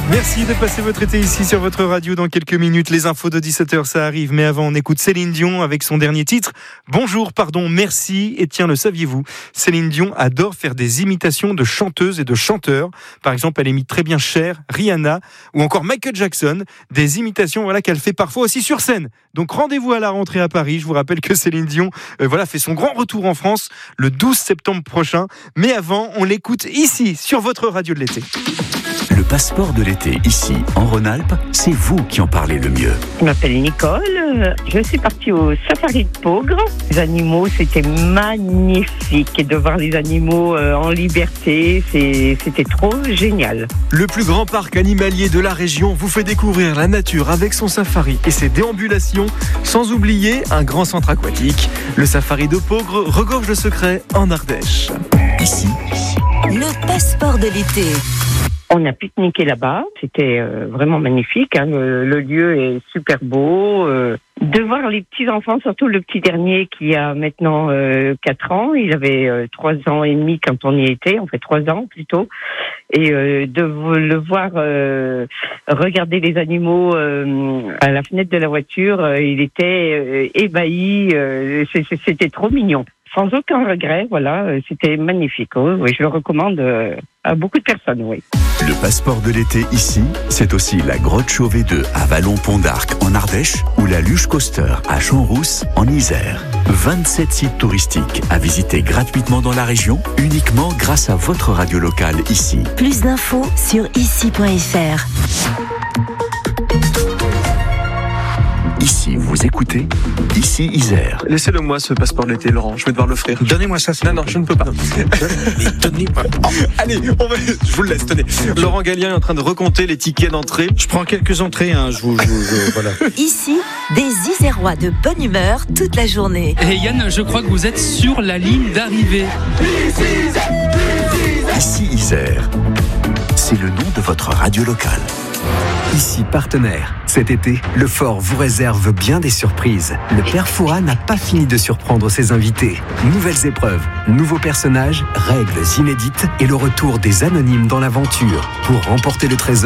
Merci de passer votre été ici sur votre radio. Dans quelques minutes, les infos de 17h, ça arrive. Mais avant, on écoute Céline Dion avec son dernier titre. Bonjour, pardon, merci. Et tiens, le saviez-vous ? Céline Dion adore faire des imitations de chanteuses et de chanteurs. Par exemple, elle imite très bien Cher, Rihanna ou encore Michael Jackson. Des imitations qu'elle fait parfois aussi sur scène. Donc rendez-vous à la rentrée à Paris. Je vous rappelle que Céline Dion fait son grand retour en France le 12 septembre prochain. Mais avant, on l'écoute ici, sur votre radio de l'été. Le passeport de l'été, ici, en Rhône-Alpes, c'est vous qui en parlez le mieux. Je m'appelle Nicole, je suis partie au safari de Peaugres. Les animaux, c'était magnifique. Et de voir les animaux en liberté, c'était trop génial. Le plus grand parc animalier de la région vous fait découvrir la nature avec son safari et ses déambulations, sans oublier un grand centre aquatique. Le safari de Peaugres regorge de secrets en Ardèche. Ici, le passeport de l'été. On a pique-niqué là-bas, c'était vraiment magnifique. Le lieu est super beau. De voir les petits-enfants, surtout le petit dernier qui a maintenant 4 ans. Il avait 3 ans et demi quand on y était, 3 ans plutôt. Et de le voir regarder les animaux à la fenêtre de la voiture, il était ébahi. C'était trop mignon. Sans aucun regret, c'était magnifique. Oui, je le recommande à beaucoup de personnes, oui. le passeport de l'été ici, c'est aussi la grotte Chauvet 2 à Vallon-Pont d'Arc en Ardèche ou la Luge Coaster à Champs-Rousse en Isère. 27 sites touristiques à visiter gratuitement dans la région, uniquement grâce à votre radio locale ici. Plus d'infos sur ici.fr. Ici, vous écoutez Ici Isère. Laissez-le moi ce passeport de l'été, Laurent. Je vais devoir l'offrir. Donnez-moi ça. Non, je ne peux pas. Mais donnez-moi. Oh. Allez, je vous le laisse. Tenez. Laurent Gallien est en train de recompter les tickets d'entrée. Je prends quelques entrées. Voilà. Ici, des Isérois de bonne humeur toute la journée. Et Yann, je crois que vous êtes sur la ligne d'arrivée. Ici Isère. C'est le nom de votre radio locale. Ici partenaire. Cet été, le Fort vous réserve bien des surprises. Le Père Fouras n'a pas fini de surprendre ses invités. Nouvelles épreuves, nouveaux personnages, règles inédites et le retour des anonymes dans l'aventure. Pour remporter le trésor,